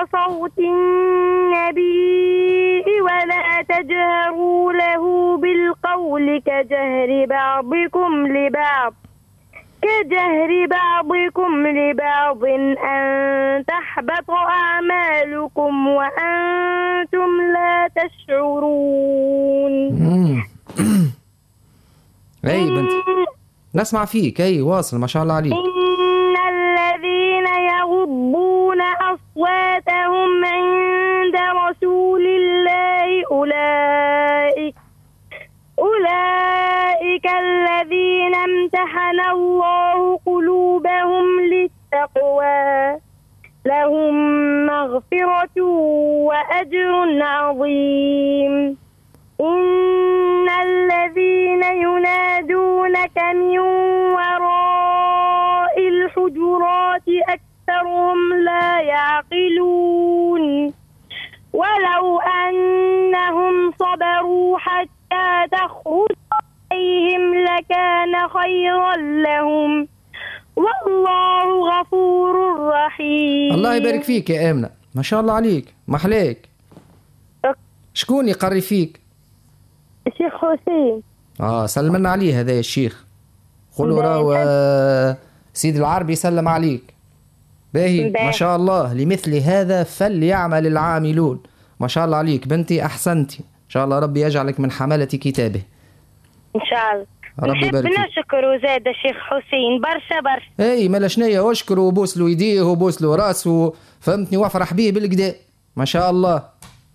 صوت النبي ولا تجهروا له بالقول كجهر بعضكم لبعض أن تحبط أعمالكم وأنتم لا تشعرون. أي بنتي نسمع فيك. أي واصل ما شاء الله عليك. إن الذين يغضون أصواتهم عند رسول الله أولئك الذين امتحن الله قلوبهم للتقوى لهم مغفرة وأجر عظيم. إن الذين ينادونك من وراء الحجرات أكثرهم لا يعقلون ولو أنهم صبروا حتى تخرج إليهم لكان خيرا لهم والله غفور رحيم. الله يبارك فيك يا آمنة ما شاء الله عليك محليك. شكون يقري فيك؟ الشيخ حسين. سلمنا عليه هذا الشيخ قولوا راهو سيد العربي يسلم عليك. باهي ما شاء الله. لمثل هذا فليعمل العاملون. ما شاء الله عليك بنتي أحسنتي إن شاء الله. ربي يجعلك من حملة كتابه إن شاء الله. نحب نشكر زاد الشيخ حسين برشا. اي مالا شنيا اشكره وبوس له يديه وبوس له راسه فهمتني وافرح بيه بالكدا ما شاء الله.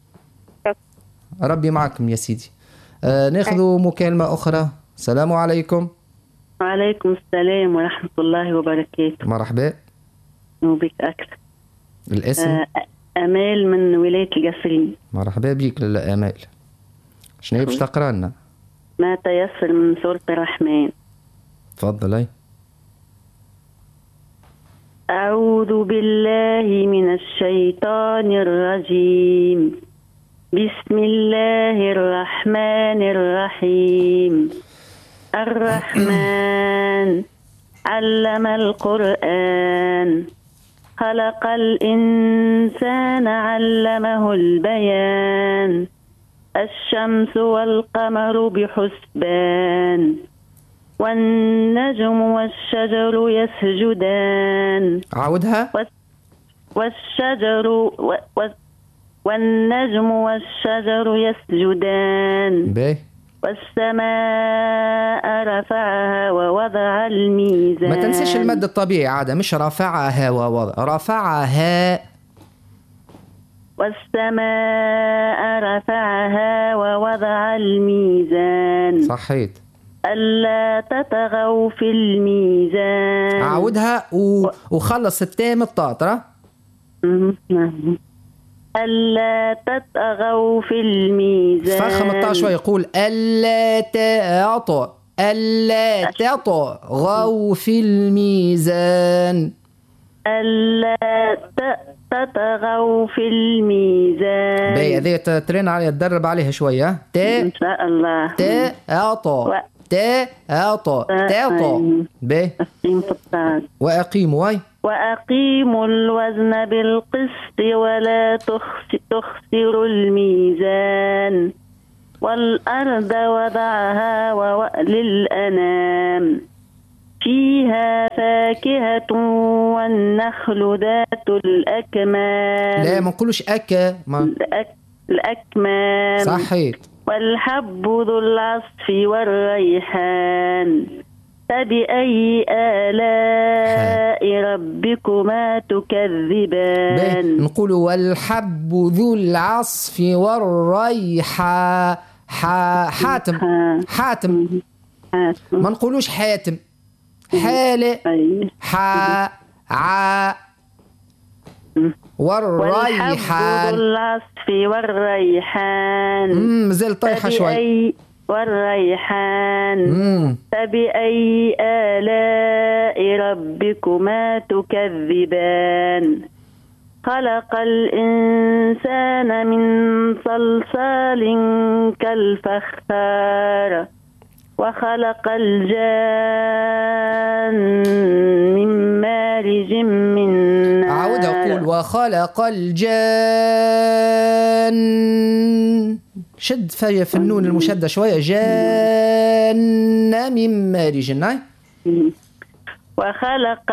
ربي معكم يا سيدي. ناخذ مكالمة أخرى. السلام عليكم. وعليكم السلام ورحمة الله وبركاته. مرحبا وبك أكثر. الاسم؟ أمال من ولاية القصرين. مرحبا بك لالا أمال. شنو باش تقرا لنا؟ ما تيسر من سورة الرحمن. تفضلي. أعوذ بالله من الشيطان الرجيم. بسم الله الرحمن الرحيم. الرحمن علم القرآن خلق الإنسان علمه البيان. الشمس والقمر بحسبان والنجم والشجر يسجدان. عودها. والنجم والشجر يسجدان. باهي. والسماء رفعها ووضع الميزان. ما تنسيش المد الطبيعي عادة مش رفعها ووضع رفعها. والسماء رفعها ووضع الميزان. صحيت. ألا تطغوا في الميزان. عودها وخلص التام الطاطرة. ألا تطغوا في الميزان. فخم الطا شوي يقول ألا تطغوا في الميزان. ألا تطغوا في الميزان. باهي هذه ترين عليها تدرب عليها شوية. إن شاء الله. تعطوا باهي. وأقيموا الوزن بالقسط ولا تخسروا الميزان. والأرض وضعها للأنام فيها فاكهة والنخل ذات الأكمام. لا ما نقولوش الأكمام. صحيت. والحب ذو العصف والريحان. فبأي آلاء ربكما تكذبان. نقولوا والحب ذو العصف والريحان. حاتم ما نقولوش حاتم. حالة والريحان. ذو العصف والريحان. مازال طايحة شوي. والريحان. فبأي آلاء ربكما تكذبان. خلق الإنسان من صلصال كالفخار. وخلق الجان من مارج من نار. أعودها أقول وخلق الجان، شد في النون المشدة شوية، جان من مارج. ناي وخلق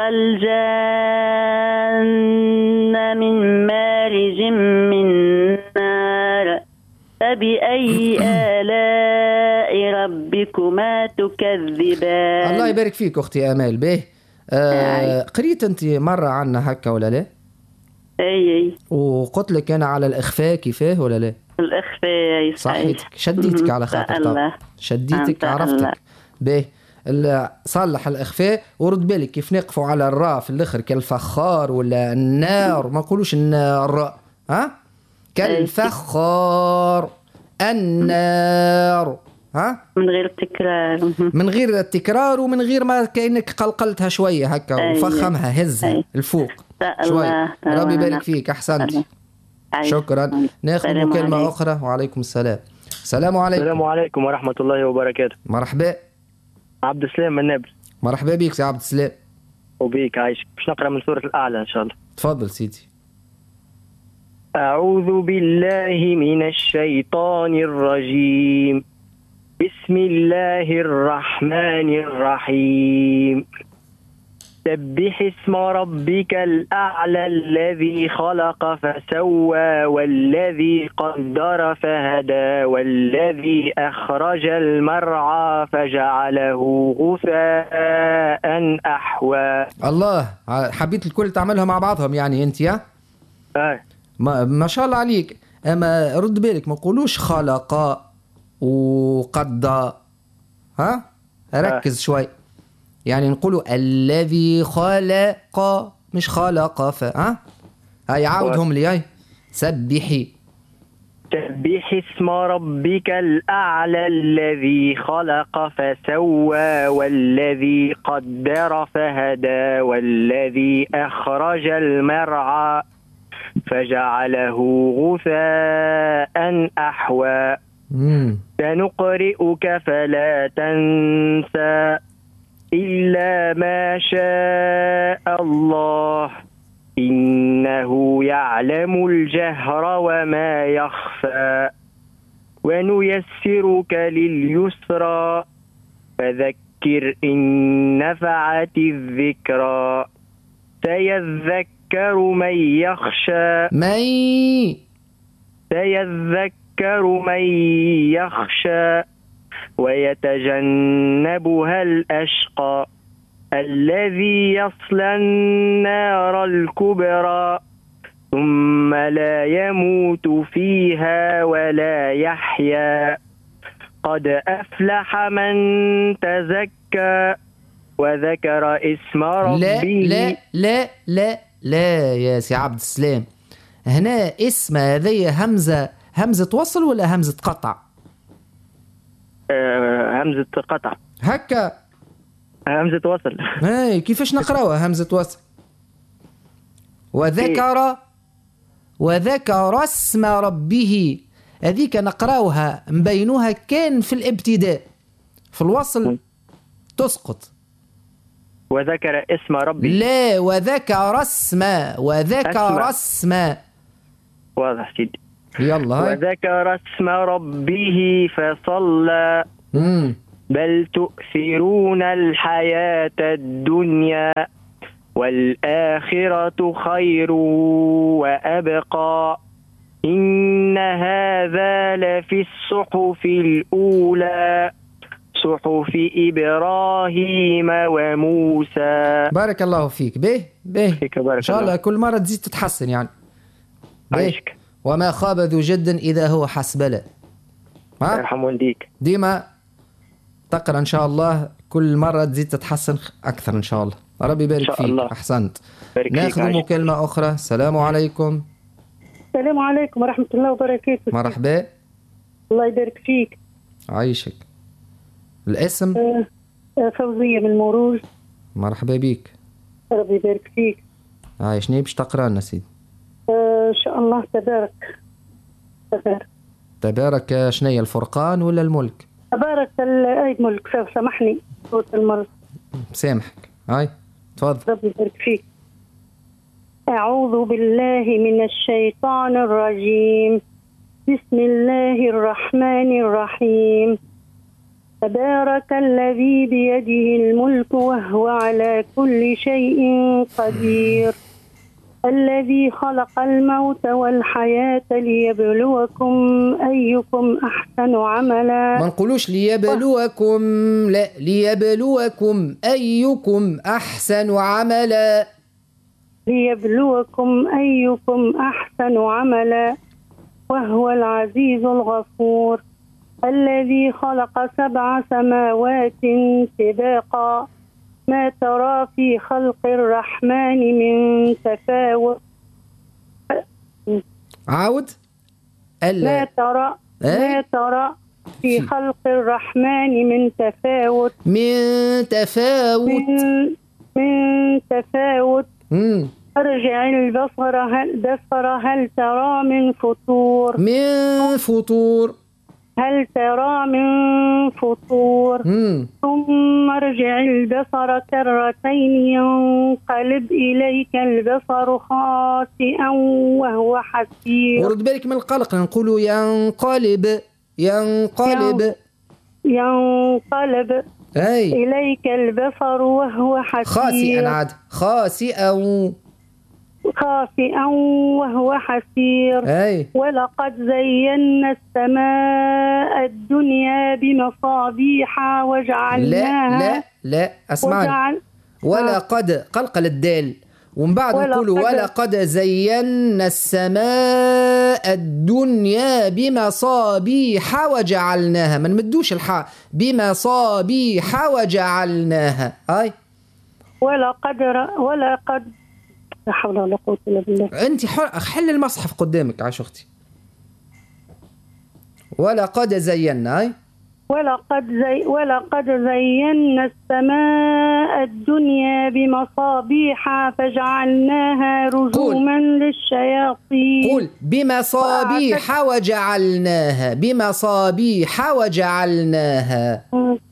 الجان من مارج من نار. فبأي آلاء ربكما تكذبان. الله يبارك فيك أختي آمال. به قريت أنت مرة عنا هكا ولا لا؟ أي وقلت لك أنا على الإخفاء كيفاه ولا لا؟ الإخفاء صحيتك، شديتك على خاطر طبعا، شديتك عرفتك. به صلح الإخفاء ورد بالك كيف نقفوا على الراء في الآخر كالفخار ولا النار، ما نقولوش الراء، ها؟ كالفخار، النار، ها؟ من غير تكرار. من غير التكرار ومن غير ما كأنك قلقلتها شوية هكا وفخمها، هزها الفوق شوية. ربي يبارك فيك، أحسنت. شكرا. ناخذ مكالمة أخرى. وعليكم السلام. السلام عليكم. السلام عليكم ورحمة الله وبركاته. مرحبا. عبد السلام من نابلس. مرحبا بيك سي عبد السلام. وبيك عايشك. باش نقرأ من سورة الأعلى إن شاء الله. تفضل سيدي. أعوذ بالله من الشيطان الرجيم. بسم الله الرحمن الرحيم. سبح اسم ربك الأعلى الذي خلق فسوى والذي قدر فهدى والذي أخرج المرعى فجعله غثاء أحوى. الله، حبيت الكل تعملها مع بعضهم يعني أنت يا؟ ما شاء الله عليك. أما رد بالك ما نقولوش خلق وقد، ها؟ ركز شوي. يعني نقولوا الذي خلق مش خلق ها؟ هاي عاودهم لي. هاي سبح اسم ربك الأعلى الذي خلق فسوى والذي قدر فهدى والذي أخرج المرعى فجعله غثاء أحوى. سنقرئك فلا تنسى إلا ما شاء الله إنه يعلم الجهر وما يخفى ونيسرك لليسرى فذكر إن نفعت الذكرى سيذكر من يخشى ويتجنبها الأشقى الذي يصلى النار الكبرى ثم لا يموت فيها ولا يحيا قد أفلح من تزكى وذكر اسم ربه. لا يا سي عبد السلام، هنا اسم هذه همزة وصل ولا همزة قطع؟ همزة قطع. هكا همزة وصل. اي كيفاش نقراوها همزة وصل؟ وذكر اسم ربه، هذيك نقراوها مبينوها كان في الابتداء، في الوصل تسقط. وذكر اسم ربه. لا، وذكر اسم واضح سيدي. يلا هاي. وذكر اسم ربه فصلى بل تؤثرون الحياة الدنيا والآخرة خير وأبقى إن هذا لفي الصحف الأولى صحف إبراهيم وموسى. بارك الله فيك. به إن شاء الله كل مرة تزيد تتحسن يعني. عايشك. وما خاب ذو جد إذا هو حسبلا. يرحم والديك. ديما تقرأ إن شاء الله كل مرة تزيد تتحسن أكثر إن شاء الله. ربي يبارك فيك. الله. أحسنت. ناخذ مكالمة أخرى. السلام عليكم. السلام عليكم ورحمة الله وبركاته. مرحبا. الله يبارك فيك. عايشك. الاسم؟ فوزية من المروج. مرحبا بيك. ربي يبارك فيك. عايشني باش تقرأ لنا سيدي؟ إن شاء الله تبارك. تبارك شنية، الفرقان ولا الملك؟ تبارك العيد ملك سامحني صوت المرض. سامحك. هاي تفضل. ربي يبارك فيك. أعوذ بالله من الشيطان الرجيم. بسم الله الرحمن الرحيم. تبارك الذي بيده الملك وهو على كل شيء قدير. الذي خلق الموت والحياة ليبلوكم أيكم أحسن عملا. ما نقولوش ليبلوكم، لا، ليبلوكم أيكم أحسن عملا. ليبلوكم أيكم أحسن عملا وهو العزيز الغفور. الذي خلق 7 سماوات طباقا ما ترى في خلق الرحمن من تفاوت. عاود. ما ترى في خلق الرحمن من تفاوت. من تفاوت. ارجع البصر هل ترى من فطور. هل ترى من فطور. ثم ارجع البصر كرتين ينقلب إليك البصر خاسئا وهو حسير. ورد بالك من القلق، نقولوا ينقلب أي. إليك البصر وهو حسير. خاسئا عاد، خاسئا وهو حسير. أي. ولقد زينا السماء الدنيا بمصابيح وجعلناها. لا اسمعني. ولقد قلقل الدال، ومن بعد نقولوا ولقد زينا السماء الدنيا بمصابيح وجعلناها، ما نمدوش الحاء، بمصابيح وجعلناها. هاي. ولقد لا حول ولا قوة إلا بالله. أنت حل المصحف قدامك عاش أختي. ولقد زينا. هاي. ولقد زينا السماء الدنيا بمصابيح فجعلناها رجوما للشياطين. قول بمصابيح وجعلناها. بمصابيح وجعلناها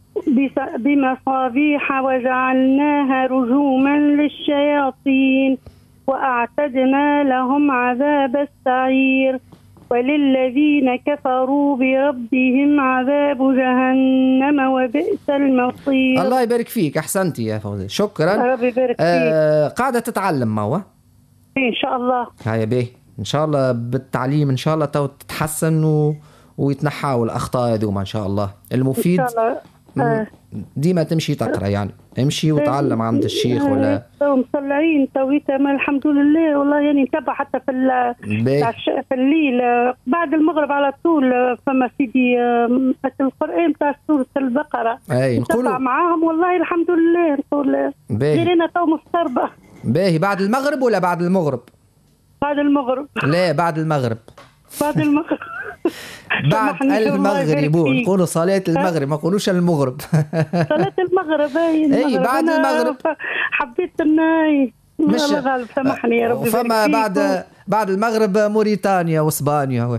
رجوما للشياطين وأعتدنا لهم عذاب السعير. وللذين كفروا بربهم عذاب جهنم وبئس المصير. الله يبارك فيك، أحسنتي يا فوزي، شكرا. ربي يبارك فيك. قاعدة تتعلم ماوا إن شاء الله. هيا باهي، إن شاء الله بالتعليم إن شاء الله تتحسن ويتنحاوا الأخطاء هذوما إن شاء الله. المفيد إن شاء الله. ديما تمشي تقرأ، يعني امشي وتعلم عند الشيخ ولا مصلعين تويتا الحمد لله. والله يعني نتابع حتى في الليل بعد المغرب على طول. فما سيدي القرآن تاع سورة البقرة نتابع معاهم والله الحمد لله. نقول جينا تو مستربة. باهي. بعد المغرب ولا بعد المغرب؟ بعد المغرب. لا بعد المغرب. بعد المغرب. بعد المغرب نقولوا صلاة المغرب، ما نقولوش المغرب. صلاة المغرب. اي بعد المغرب. حبيت اني مش غالب سامحني يا ربي. فما بعد المغرب موريتانيا واسبانيا.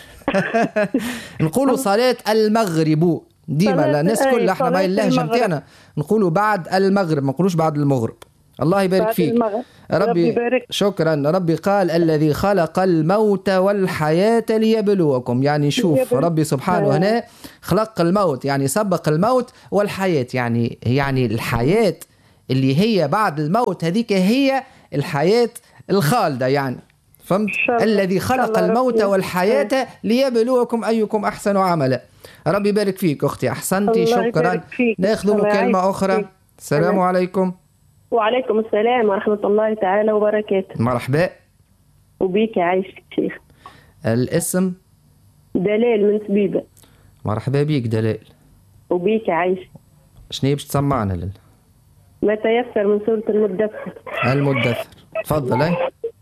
نقولوا صلاة المغرب ديما، الناس كلها احنا ما اللهجة نتاعنا نقولوا بعد المغرب، ما نقولوش بعد المغرب. الله يبارك فيك. ربي يبارك. شكرا. ربي قال الذي خلق الموت والحياة ليبلوكم، يعني شوف ربي سبحانه هنا خلق الموت، يعني سبق الموت والحياة، يعني الحياة اللي هي بعد الموت هذيك هي الحياة الخالدة، يعني فهمت؟ الذي خلق الموت والحياة ليبلوكم أيكم أحسن عملا. ربي يبارك فيك أختي، أحسنتي، شكرا. ناخذ مكالمة أخرى. السلام عليكم. وعليكم السلام ورحمة الله تعالى وبركاته. مرحبا. وبيك عايشك شيخ. الاسم؟ دلال من سبيبة. مرحبا بيك دلال. وبيك عايشك. شنو باش تسمعنا ما تيسر من سورة المدثر. تفضل.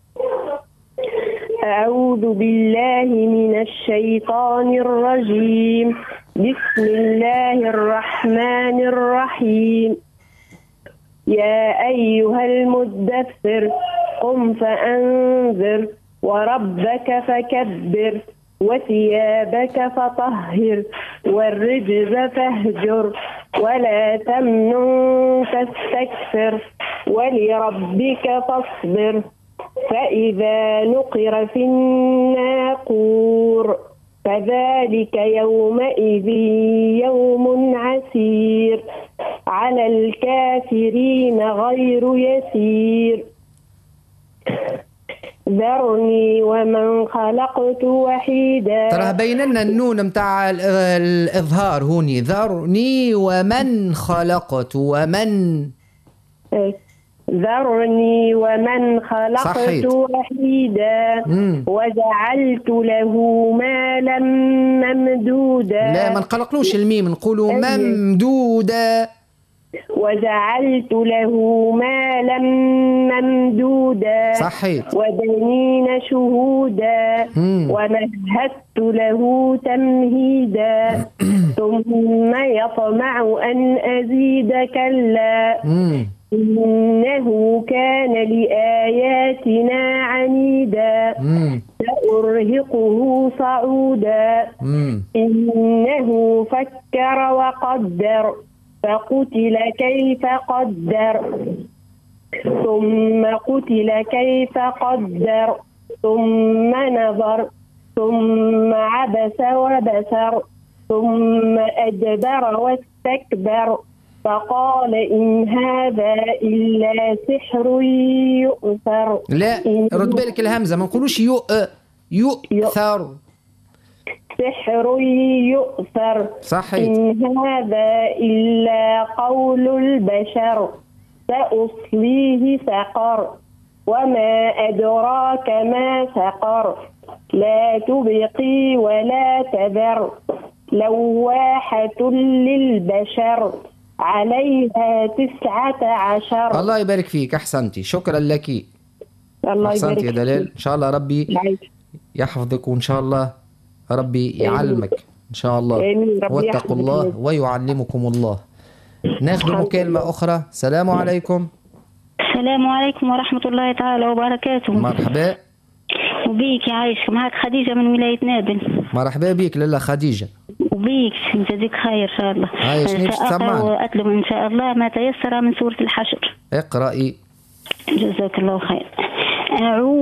أعوذ بالله من الشيطان الرجيم. بسم الله الرحمن الرحيم. يا أيها المدثر قم فأنذر وربك فكبر وثيابك فطهر والرجز فاهجر ولا تمنن تستكثر ولربك فاصبر فإذا نقر في الناقور فذلك يومئذ يوم عسير على الكافرين غير يسير ذرني ومن خلقت وحيدا. ترى بين لنا النون متاع الإظهار هوني. ذرني ومن خلقت ومن ذرني ومن خلقت صحيت. وحيدا وجعلت له مالا ممدودا. لا ما نقلقلوش الميم نقولوا ممدودا. وجعلت له مالا ممدودا صحيت. وبنين شهودا ومهدت له تمهيدا ثم يطمع أن أزيد كلا إنه كان لآياتنا عنيدا سأرهقه صعودا إنه فكر وقدر فقتل كيف قدر ثم قتل كيف قدر ثم نظر ثم عبس وبسر ثم أدبر واستكبر فقال إن هذا إلا سحر يؤثر. لا رد بالك الهمزة ما نقولوش يؤثر. سحر يؤثر. صحيح. إن هذا إلا قول البشر سأصليه سقر وما أدراك ما سقر لا تبقي ولا تذر لواحة للبشر عليها 19. الله يبارك فيك أحسنتي شكرا لك. الله أحسنتي يا دلال. إن شاء الله ربي يحفظك وإن شاء الله ربي يعلمك إن شاء الله. واتقوا الله ويعلمكم الله. ناخذ مكالمة أخرى. السلام عليكم. السلام عليكم ورحمة الله تعالى وبركاته. مرحبا وبيك يا عايش. معك خديجة من ولاية نابل. مرحبا بيك لاله خديجة. وبيك جزاك خير إن شاء الله. سأقرأ وأتلو إن شاء الله ما تيسر من سورة الحشر. اقرأي. جزاك الله خير.